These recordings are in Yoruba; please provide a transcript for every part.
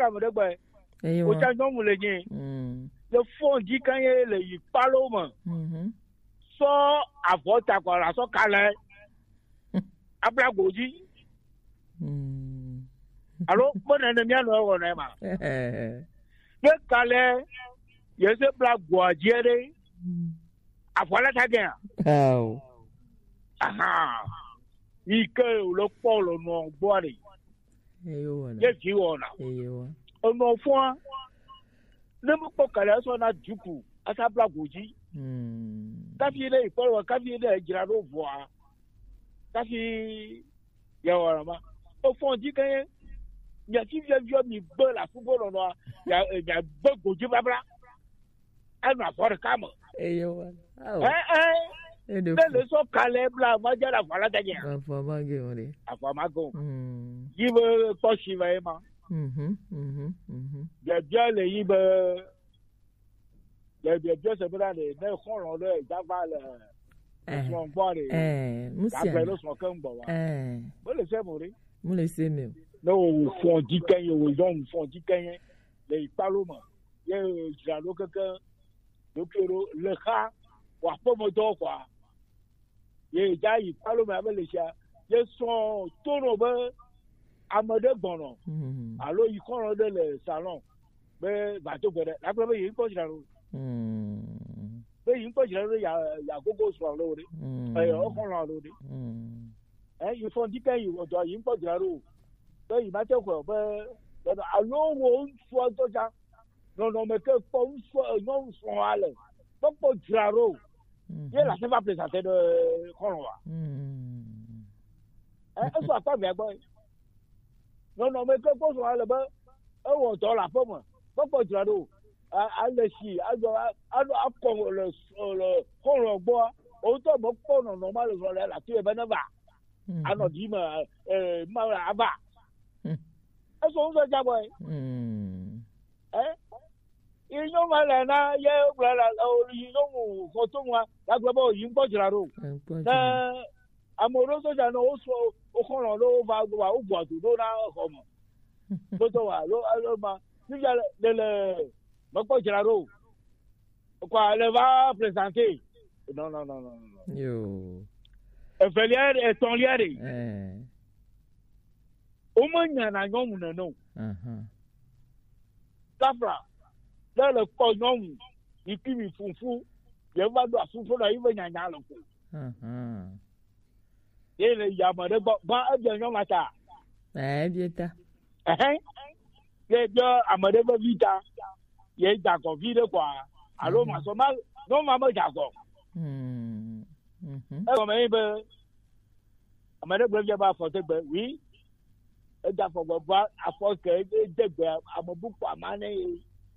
la me de ba o cha no mu le ni le fond di kan ye le yi palo mo so avota ko la so kale abla goji alors bon en mi ano wo na ma ye kale ye se bla goji re afola ta gen aha ike lo polo no gbori ye ji wona ono fun le mo po kale so na duku asa bla goji kafi le ipolo kafi le jira ro voa kafi ya wona ma o fon di kan ya ti vio mi be la football no ya be goji babla ana for kama le so kale bla ma jara fala taje afama go yibe to shiva ema ya le yibe ya se bla le ne khoro le java le son body musia lo so kan bo wa bo le se mo ri mo le se me no fon di kan yo yon fon di kan le paloma ye jalo kaka dokero le kha wa po mo do kwa ye jayi paloma be le sha ye son toro be amade gbono alo yi kono de le salon be ba to gbere la pe yi ko jira ro be yi ko jira ro ya gogo so lo ri o kono lo ri yi fon di kan yi o do yi ko jira ro be yi ba te ko be alo wo so to ja no me ke po so no so ale po jira ro ye la se va présenter de kono wa so apa be agbo no me ke po so ale ba e wo to la po mo po jira ro ale si ajo akọ le kono gbo o to mo po no normal so le la ti e be na ba ano di ma ma aba eso so ja boy iyo mala na ye gbara o iyo mu foto wa la gbo yi npo jira ro na amoro so ja no o so o kono lo ba gbo o gbo to do na ko mo foto wa lo ma ni ja le mo ko jira ro kwa le va présenter non yo efelier et ton liare o mo nya na nyomu na no kafra le ko nyomu ikimi funfu ye ba do funfu na ibe nya nya lo ko ye le ya ma de ba e je nyoma ta bieta ye jo amade ba vita ye ja ko vide kwa alo ma so ma no ma ma ja ko ko me be amade ba ba fo te gbe wi e ja fo ba afo ke de gbe amobu kwa mane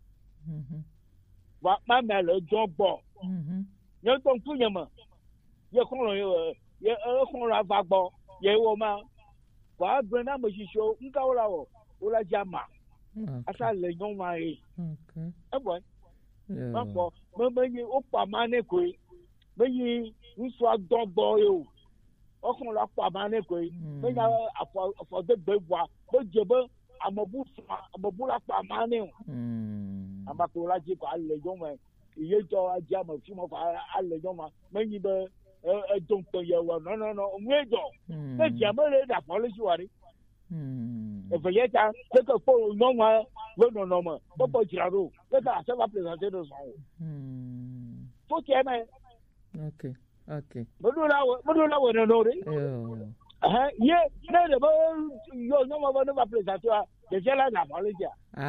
wa ma me le jogbo ye to fun ye mo ye kon ro ye kon ra va gbo ye wo ma wa gbe na mo sisho nka ora wo ola jama asa le nyon ma e boy ma po me yi o pa mane ko me yi nso adogbo yo o kon la pa mane ko me ya afo de gbe wa bo je bo amobu la pa mane amba ko la ji ko ale jo ma iye jo aja ma fi mo fa ale jo ma me yi be e don to ye wa no nwe jo me je mo le da policy wa ri e fe ye ta ko ko no ma no ma po jira ro le ta se va présenter de son faut que me okay mo do la wo no ri ye ne de bo yo no ma va présenter de je la na policy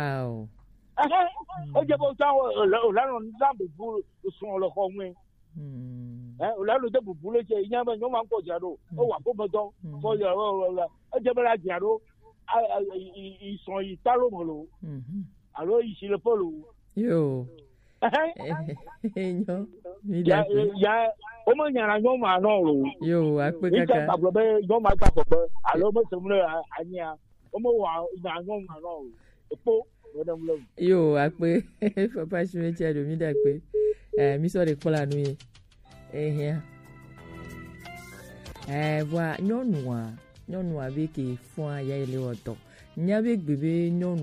o je bo ta o la no nzambe bu so lo ko nwe o la lo de bu le je nya ba no ma ko jira ro o wa ko mo don fo yo o je ba la jira ro ils sont italo molo alors ici le polo yo ya o mo nya na no ma no ro yo ape kaka ika ba be no ma pa ko alors mo se mo anya o mo wa na no ma no epo yo ape papa chime cha do mi da pe mi so de kola nu ye wa nyonu a be ke fun aya ile oto nya be gbebe nyonu